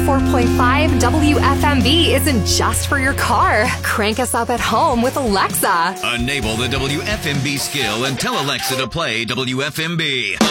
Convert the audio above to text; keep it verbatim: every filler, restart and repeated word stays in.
four point five W F M B isn't just for your car. Crank us up at home with Alexa. Enable the W F M B skill and tell Alexa to play W F M B.